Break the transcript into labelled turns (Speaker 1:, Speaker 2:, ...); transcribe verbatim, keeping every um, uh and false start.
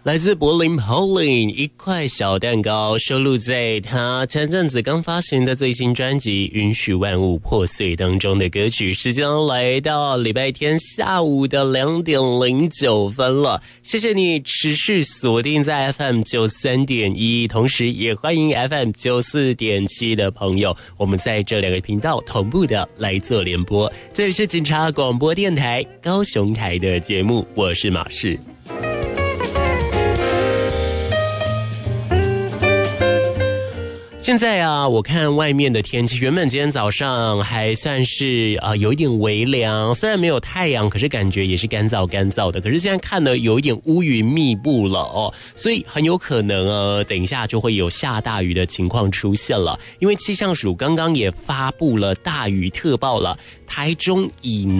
Speaker 1: 来自柏林 Pauline 一块小蛋糕，收录在他前阵子刚发行的最新专辑《允许万物破碎》当中的歌曲。时间来到礼拜天下午的两点零九分了，谢谢你持续锁定在 F M 九三点一，同时也欢迎 F M 九四点七的朋友，我们在这两个频道同步的来做联播。这里是警察广播电台高雄台的节目，我是马氏。现在啊，我看外面的天气，原本今天早上还算是啊、呃、有一点微凉，虽然没有太阳，可是感觉也是干燥干燥的。可是现在看的有一点乌云密布了哦，所以很有可能呃，等一下就会有下大雨的情况出现了。因为气象署刚刚也发布了大雨特报了，台中以南